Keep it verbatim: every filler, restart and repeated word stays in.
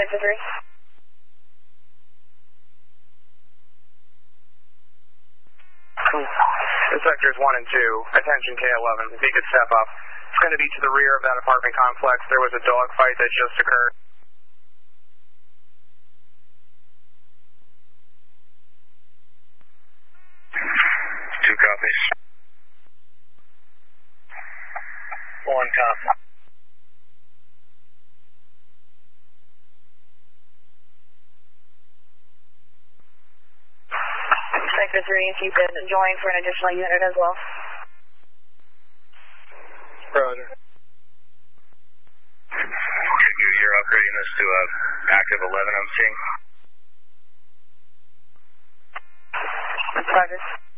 Sector three. Sectors one and two, attention K eleven, if you could step up. It's going to be to the rear of that apartment complex. There was a dogfight that just occurred. Two copies. One copy. Sector three, if you could join for an additional unit as well. Roger. You're upgrading this to a active eleven, I'm seeing. Roger.